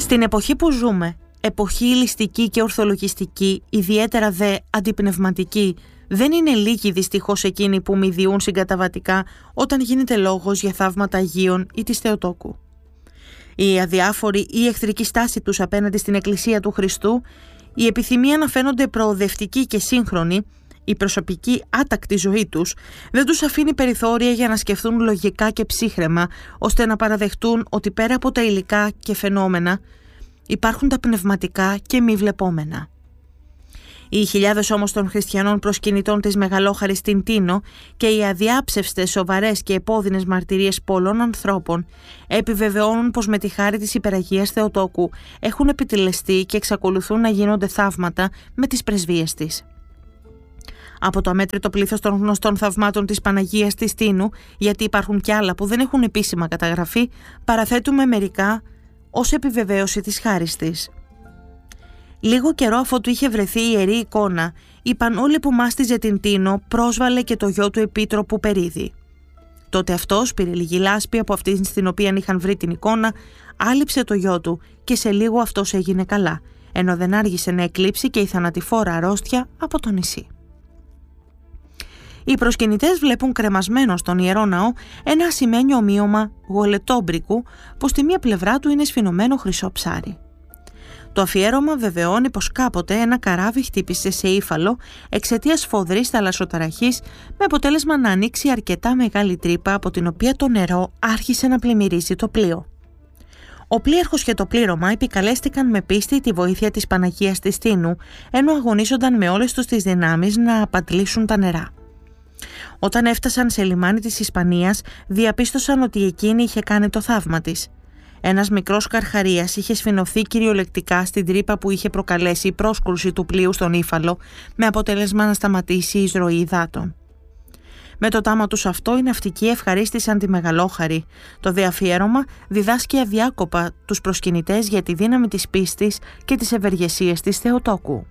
Στην εποχή που ζούμε, εποχή ηλιστική και ορθολογιστική, ιδιαίτερα δε αντιπνευματική, δεν είναι λίγοι δυστυχώς εκείνοι που μηδιούν συγκαταβατικά όταν γίνεται λόγος για θαύματα Αγίων ή της Θεοτόκου. Η αδιάφορη ή εχθρική στάση τους απέναντι στην Εκκλησία του Χριστού, η επιθυμία να φαίνονται προοδευτικοί και σύγχρονοι, η προσωπική άτακτη ζωή τους δεν τους αφήνει περιθώρια για να σκεφτούν λογικά και ψύχραιμα, ώστε να παραδεχτούν ότι πέρα από τα υλικά και φαινόμενα υπάρχουν τα πνευματικά και μη βλεπόμενα. Οι χιλιάδες όμως των χριστιανών προσκυνητών της Μεγαλόχαρης στην Τίνο και οι αδιάψευστες, σοβαρές και επώδυνες μαρτυρίες πολλών ανθρώπων επιβεβαιώνουν πως με τη χάρη της Υπεραγίας Θεοτόκου έχουν επιτελεστεί και εξακολουθούν να γίνονται θαύματα με τις πρεσβείες της. Από το αμέτρητο πλήθος των γνωστών θαυμάτων της Παναγίας της Τίνου, γιατί υπάρχουν κι άλλα που δεν έχουν επίσημα καταγραφεί, παραθέτουμε μερικά ως επιβεβαίωση της χάρης της. Λίγο καιρό αφότου είχε βρεθεί η Ιερή Εικόνα, είπαν όλοι που μάστιζε την Τίνο πρόσβαλε και το γιο του Επίτροπου Περίδη. Τότε αυτός πήρε λίγη λάσπη από αυτήν στην οποία είχαν βρει την εικόνα, άλυψε το γιο του και σε λίγο αυτός έγινε καλά, ενώ δεν άργησε να εκλείψει και η θανατηφόρα αρρώστια από το νησί. Οι προσκυνητές βλέπουν κρεμασμένο στον Ιερό Ναό ένα ασημένιο ομοίωμα γολετόμπρικου που στη μία πλευρά του είναι σφινωμένο χρυσό ψάρι. Το αφιέρωμα βεβαιώνει πως κάποτε ένα καράβι χτύπησε σε ύφαλο εξαιτίας φοδρής θαλασσοταραχής, με αποτέλεσμα να ανοίξει αρκετά μεγάλη τρύπα από την οποία το νερό άρχισε να πλημμυρίζει το πλοίο. Ο πλοίαρχος και το πλήρωμα επικαλέστηκαν με πίστη τη βοήθεια της Παναγίας της Τίνου, ενώ αγωνίζονταν με όλες τους τις δυνάμεις να απαντλήσουν τα νερά. Όταν έφτασαν σε λιμάνι της Ισπανίας, διαπίστωσαν ότι εκείνη είχε κάνει το θαύμα της. Ένας μικρός καρχαρίας είχε σφινωθεί κυριολεκτικά στην τρύπα που είχε προκαλέσει η πρόσκρουση του πλοίου στον ύφαλο, με αποτέλεσμα να σταματήσει η εισρωή υδάτων. Με το τάμα τους αυτό, οι ναυτικοί ευχαρίστησαν τη Μεγαλόχαρη. Το δε αφιέρωμα διδάσκει αδιάκοπα τους προσκυνητές για τη δύναμη της πίστης και τις ευεργεσίες της Θεοτόκου.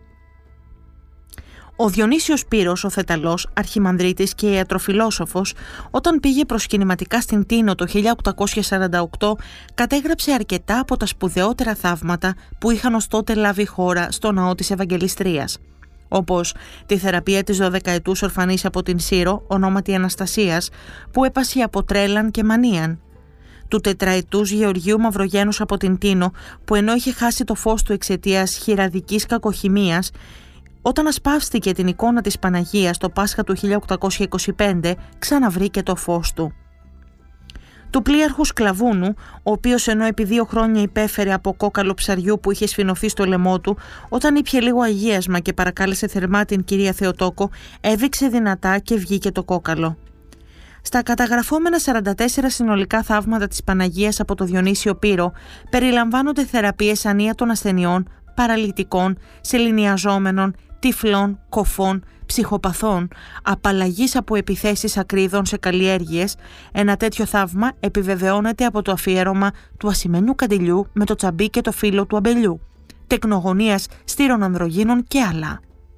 Ο Διονύσιος Πύρος, ο Θεταλός, αρχιμανδρίτης και ιατροφιλόσοφος, όταν πήγε προσκυνηματικά στην Τίνο το 1848, κατέγραψε αρκετά από τα σπουδαιότερα θαύματα που είχαν ως τότε λάβει χώρα στο ναό της Ευαγγελιστρίας, όπως τη θεραπεία της 12ετούς ορφανής από την Σύρο, ονόματι Αναστασίας, που έπασε από τρέλαν και μανίαν, του τετραετούς Γεωργίου Μαυρογένους από την Τίνο, που ενώ είχε χάσει το φως του εξαιτίας χειραδικής κακοχημίας, όταν ασπαύστηκε την εικόνα της Παναγίας το Πάσχα του 1825, ξαναβρήκε το φως του. Του πλοίαρχου Σκλαβούνου, ο οποίος ενώ επί 2 χρόνια υπέφερε από κόκαλο ψαριού που είχε σφινωθεί στο λαιμό του, όταν ήπιε λίγο αγίασμα και παρακάλεσε θερμά την Κυρία Θεοτόκο, έβηξε δυνατά και βγήκε το κόκαλο. Στα καταγραφόμενα 44 συνολικά θαύματα της Παναγίας από το Διονύσιο Πύρο περιλαμβάνονται θεραπείες ανίατων ασθενειών, παραλυτικών, σεληνιαζόμενων, τυφλών, κοφών, ψυχοπαθών, απαλλαγής από επιθέσεις ακρίδων σε καλλιέργειες. Ένα τέτοιο θαύμα επιβεβαιώνεται από το αφιέρωμα του ασημένιου καντιλιού με το τσαμπί και το φύλλο του αμπελιού, τεκνογωνίας στήρων ανδρογύνων και άλλα.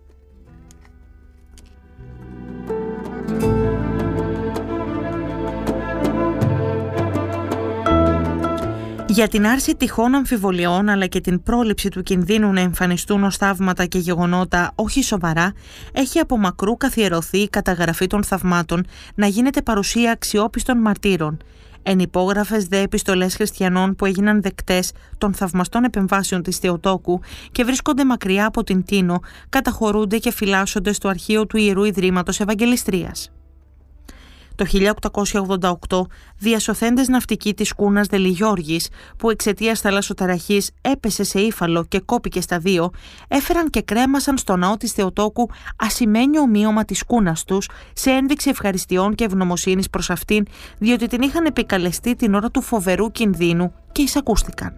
Για την άρση τυχόν αμφιβολιών αλλά και την πρόληψη του κινδύνου να εμφανιστούν ως θαύματα και γεγονότα όχι σοβαρά, έχει από μακρού καθιερωθεί η καταγραφή των θαυμάτων να γίνεται παρουσία αξιόπιστων μαρτύρων. Ενυπόγραφες δε επιστολές χριστιανών που έγιναν δεκτές των θαυμαστών επεμβάσεων της Θεοτόκου και βρίσκονται μακριά από την Τίνο, καταχωρούνται και φυλάσσονται στο αρχείο του Ιερού Ιδρύματος Ευαγγελιστρίας. Το 1888, διασωθέντες ναυτικοί της σκούνας Δελιγιώργης, που εξαιτίας θαλασσοταραχής έπεσε σε ύφαλο και κόπηκε στα 2, έφεραν και κρέμασαν στο ναό της Θεοτόκου ασημένιο ομοίωμα της σκούνας τους, σε ένδειξη ευχαριστειών και ευγνωμοσύνης προς αυτήν, διότι την είχαν επικαλεστεί την ώρα του φοβερού κινδύνου και εισακούστηκαν.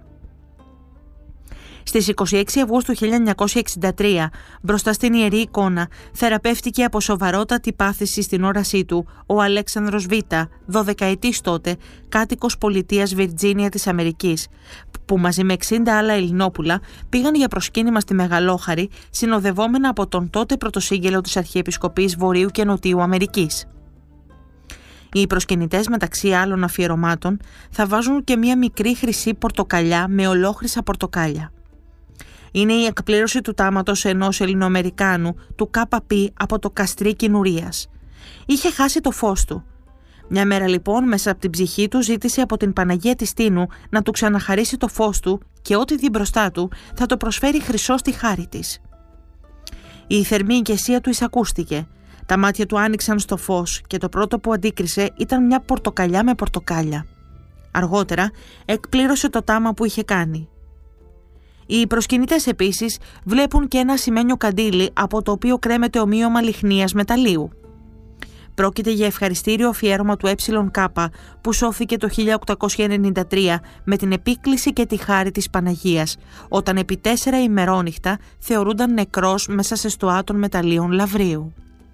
Στις 26 Αυγούστου 1963, μπροστά στην Ιερή Εικόνα, θεραπεύτηκε από σοβαρότατη πάθηση στην όρασή του ο Αλέξανδρος Β, 12ετής τότε, κάτοικος πολιτείας Βιρτζίνια της Αμερικής, που μαζί με 60 άλλα Ελληνόπουλα πήγαν για προσκύνημα στη Μεγαλόχαρη, συνοδευόμενα από τον τότε πρωτοσύγγελο της Αρχιεπισκοπής Βορείου και Νοτίου Αμερικής. Οι προσκυνητές, μεταξύ άλλων αφιερωμάτων, θα βάζουν και μία μικρή χρυσή πορτοκαλιά με ολόχρυσα πορτοκάλια. Είναι η εκπλήρωση του τάματος ενός Ελληνοαμερικάνου, του ΚΠ, από το καστρί Κινουρίας. Είχε χάσει το φως του. Μια μέρα λοιπόν, μέσα από την ψυχή του, ζήτησε από την Παναγία της Τίνου να του ξαναχαρίσει το φως του και ό,τι δει μπροστά του θα το προσφέρει χρυσό στη χάρη της. Η θερμή εικεσία του εισακούστηκε. Τα μάτια του άνοιξαν στο φως και το πρώτο που αντίκρισε ήταν μια πορτοκαλιά με πορτοκάλια. Αργότερα εκπλήρωσε το τάμα που είχε κάνει. Οι προσκυνητές επίσης βλέπουν και ένα ασημένιο καντήλι από το οποίο κρέμεται ομοίωμα λιχνίας μεταλλίου. Πρόκειται για ευχαριστήριο αφιέρωμα του ΕΚ που σώθηκε το 1893 με την επίκληση και τη χάρη της Παναγίας, όταν επί 4 ημερόνυχτα θεωρούνταν νεκρός μέσα σε στοά των μεταλλίων λαυρίου.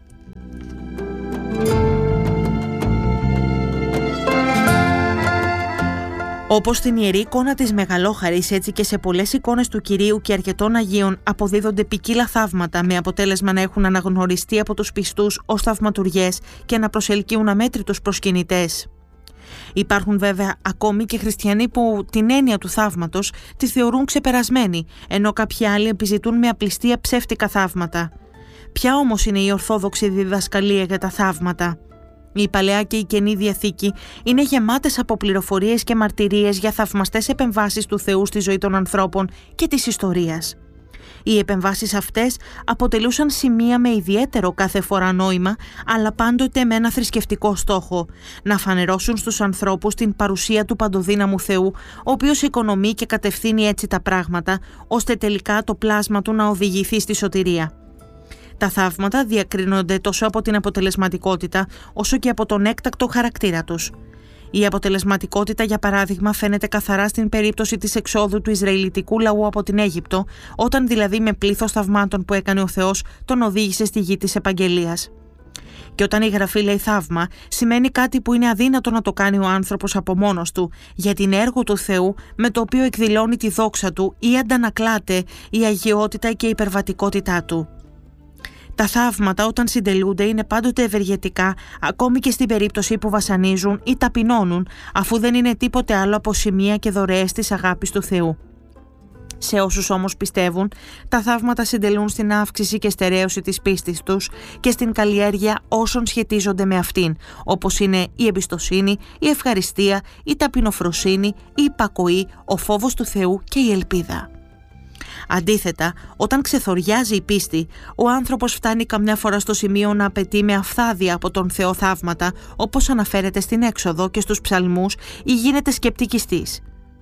Όπως στην ιερή εικόνα της Μεγαλόχαρης, έτσι και σε πολλές εικόνες του Κυρίου και αρκετών Αγίων αποδίδονται ποικίλα θαύματα, με αποτέλεσμα να έχουν αναγνωριστεί από τους πιστούς ως θαυματουργές και να προσελκύουν αμέτρητους προσκυνητές. Υπάρχουν βέβαια ακόμη και χριστιανοί που την έννοια του θαύματος τη θεωρούν ξεπερασμένη, ενώ κάποιοι άλλοι επιζητούν με απληστία ψεύτικα θαύματα. Ποια όμως είναι η ορθόδοξη διδασκαλία για τα θαύματα? Η Παλαιά και η Καινή Διαθήκη είναι γεμάτες από πληροφορίες και μαρτυρίες για θαυμαστές επεμβάσεις του Θεού στη ζωή των ανθρώπων και της ιστορίας. Οι επεμβάσεις αυτές αποτελούσαν σημεία με ιδιαίτερο κάθε φορά νόημα, αλλά πάντοτε με ένα θρησκευτικό στόχο: να φανερώσουν στους ανθρώπους την παρουσία του παντοδύναμου Θεού, ο οποίος οικονομεί και κατευθύνει έτσι τα πράγματα, ώστε τελικά το πλάσμα του να οδηγηθεί στη σωτηρία. Τα θαύματα διακρίνονται τόσο από την αποτελεσματικότητα όσο και από τον έκτακτο χαρακτήρα τους. Η αποτελεσματικότητα, για παράδειγμα, φαίνεται καθαρά στην περίπτωση της εξόδου του Ισραηλιτικού λαού από την Αίγυπτο, όταν δηλαδή με πλήθος θαυμάτων που έκανε ο Θεός τον οδήγησε στη γη της επαγγελίας. Και όταν η Γραφή λέει θαύμα, σημαίνει κάτι που είναι αδύνατο να το κάνει ο άνθρωπος από μόνος του, γιατί είναι έργο του Θεού με το οποίο εκδηλώνει τη δόξα του ή αντανακλάται η αγιότητα και η υπερβατικότητά του. Τα θαύματα, όταν συντελούνται, είναι πάντοτε ευεργετικά, ακόμη και στην περίπτωση που βασανίζουν ή ταπεινώνουν, αφού δεν είναι τίποτε άλλο από σημεία και δωρεές της αγάπης του Θεού. Σε όσους όμως πιστεύουν, τα θαύματα συντελούν στην αύξηση και στερέωση της πίστης τους και στην καλλιέργεια όσων σχετίζονται με αυτήν, όπως είναι η εμπιστοσύνη, η ευχαριστία, η ταπεινοφροσύνη, η υπακοή, ο φόβος του Θεού και η ελπίδα. Αντίθετα, όταν ξεθοριάζει η πίστη, ο άνθρωπος φτάνει καμιά φορά στο σημείο να απαιτεί με αυθάδεια από τον Θεό θαύματα, όπως αναφέρεται στην Έξοδο και στους Ψαλμούς, ή γίνεται σκεπτικιστής.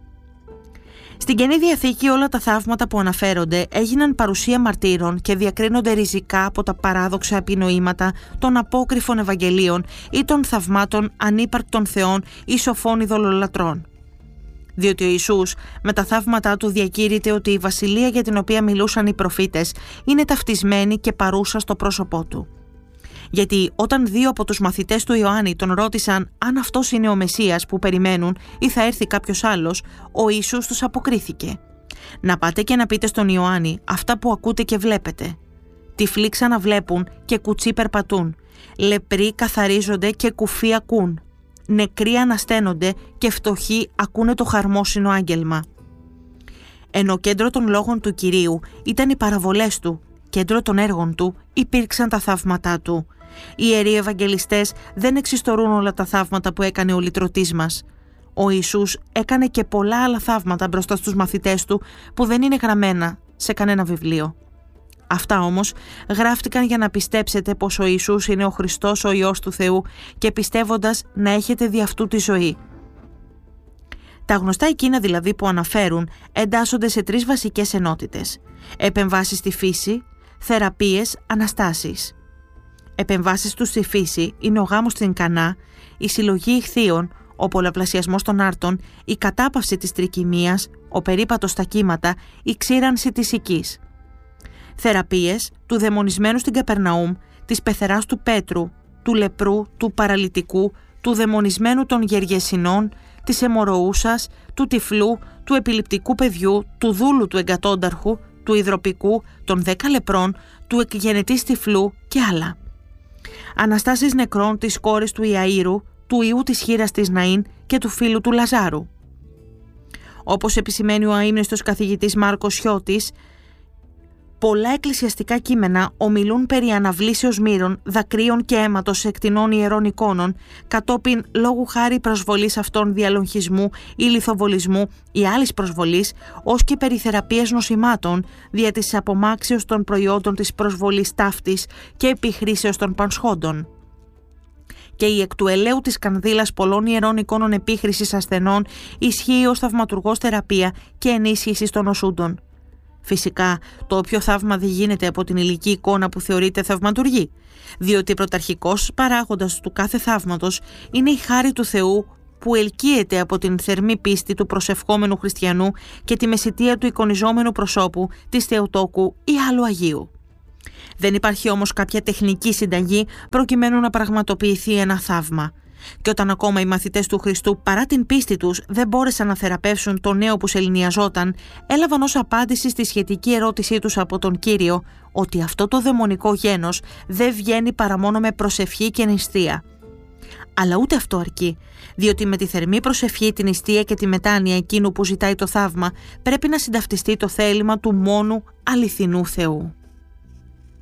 Στην Καινή Διαθήκη όλα τα θαύματα που αναφέρονται έγιναν παρουσία μαρτύρων και διακρίνονται ριζικά από τα παράδοξα επινοήματα των απόκρυφων Ευαγγελίων ή των θαυμάτων ανύπαρκτων θεών ή σοφών ειδωλολατρών. Διότι ο Ιησούς με τα θαύματά του διακήρυται ότι η βασιλεία για την οποία μιλούσαν οι προφήτες είναι ταυτισμένη και παρούσα στο πρόσωπό του. Γιατί όταν 2 από τους μαθητές του Ιωάννη τον ρώτησαν αν αυτός είναι ο Μεσσίας που περιμένουν ή θα έρθει κάποιος άλλος, ο Ιησούς τους αποκρίθηκε: «Να πάτε και να πείτε στον Ιωάννη αυτά που ακούτε και βλέπετε. Τυφλοί ξαναβλέπουν και κουτσοί περπατούν, λεπροί καθαρίζονται και κουφοί ακούν. Νεκροί ανασταίνονται και φτωχοί ακούνε το χαρμόσυνο άγγελμα». Ενώ κέντρο των λόγων του Κυρίου ήταν οι παραβολές του, κέντρο των έργων του υπήρξαν τα θαύματά του. Οι ιεροί Ευαγγελιστές δεν εξιστορούν όλα τα θαύματα που έκανε ο λυτρωτής μας. Ο Ιησούς έκανε και πολλά άλλα θαύματα μπροστά στους μαθητές του που δεν είναι γραμμένα σε κανένα βιβλίο. Αυτά όμως γράφτηκαν για να πιστέψετε πως ο Ιησούς είναι ο Χριστός, ο Υιός του Θεού, και πιστεύοντας να έχετε δι' αυτού τη ζωή. Τα γνωστά εκείνα δηλαδή που αναφέρουν εντάσσονται σε 3 βασικές ενότητες: επεμβάσεις στη φύση, θεραπείες, αναστάσεις. Επεμβάσεις του στη φύση είναι ο γάμος στην Κανά, η συλλογή ιχθύων, ο πολλαπλασιασμός των άρτων, η κατάπαυση της τρικυμίας, ο περίπατος στα κύματα, η ξύρανση της οικής. Θεραπείες του δαιμονισμένου στην Καπερναούμ, της πεθεράς του Πέτρου, του λεπρού, του παραλυτικού, του δαιμονισμένου των Γεργεσινών, της αιμορροούσας, του τυφλού, του επιληπτικού παιδιού, του δούλου του εγκατόνταρχου, του υδροπικού, των 10 λεπρών, του εκγενετής τυφλού και άλλα. Αναστάσεις νεκρών της κόρης του Ιαΐρου, του ιού της χήρας της Ναΐν και του φίλου του Λαζάρου. Όπως επισημαίνει ο αείμνηστος καθηγητής Μάρκος Σιώτης, πολλά εκκλησιαστικά κείμενα ομιλούν περί αναβλήσεως μύρων, δακρύων και αίματος εκτινών ιερών εικόνων, κατόπιν λόγου χάρη προσβολής αυτών διαλογισμού ή λιθοβολισμού ή άλλης προσβολής, ως και περί θεραπείας νοσημάτων, δια της απομάξεως των προϊόντων της προσβολής ταύτης και επιχρήσεως των πασχόντων. Και η εκ του ελαίου της κανδύλας πολλών ιερών εικόνων επίχρησης ασθενών ισχύει ως θαυματουργός θεραπεία και ενίσχυση των νοσούντων. Φυσικά, το όποιο θαύμα δεν γίνεται από την υλική εικόνα που θεωρείται θαυματουργή, διότι πρωταρχικός παράγοντας του κάθε θαύματος είναι η χάρη του Θεού που ελκύεται από την θερμή πίστη του προσευχόμενου χριστιανού και τη μεσιτεία του εικονιζόμενου προσώπου, της Θεοτόκου ή άλλου Αγίου. Δεν υπάρχει όμως κάποια τεχνική συνταγή προκειμένου να πραγματοποιηθεί ένα θαύμα. Και όταν ακόμα οι μαθητές του Χριστού, παρά την πίστη τους, δεν μπόρεσαν να θεραπεύσουν τον νέο που σεληνιαζόταν, έλαβαν ως απάντηση στη σχετική ερώτησή τους από τον Κύριο ότι αυτό το δαιμονικό γένος δεν βγαίνει παρά μόνο με προσευχή και νηστεία. Αλλά ούτε αυτό αρκεί, διότι με τη θερμή προσευχή, την νηστεία και τη μετάνοια εκείνου που ζητάει το θαύμα, πρέπει να συνταυτιστεί το θέλημα του μόνου αληθινού Θεού.